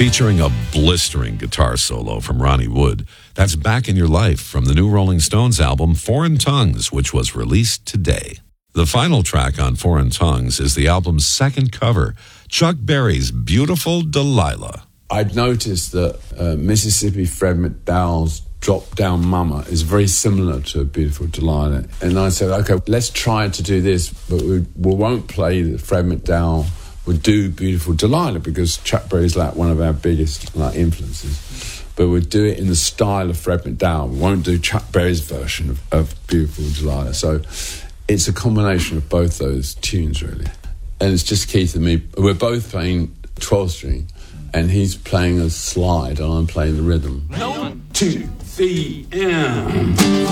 featuring a blistering guitar solo from Ronnie Wood. That's Back in Your Life from the new Rolling Stones album Foreign Tongues, which was released today. The final track on Foreign Tongues is the album's second cover, Chuck Berry's Beautiful Delilah. I'd noticed that Mississippi Fred McDowell's Drop Down Mama is very similar to Beautiful Delilah. And I said, okay, let's try to do this, but we won't play the Fred McDowell. We'll do Beautiful Delilah because Chuck Berry's like one of our biggest influences. But we'll do it in the style of Fred McDowell. We won't do Chuck Berry's version of Beautiful Delilah. So it's a combination of both those tunes, really. And it's just Keith and me. We're both playing 12-string, and he's playing a slide, and I'm playing the rhythm. 1, 2, 3, and...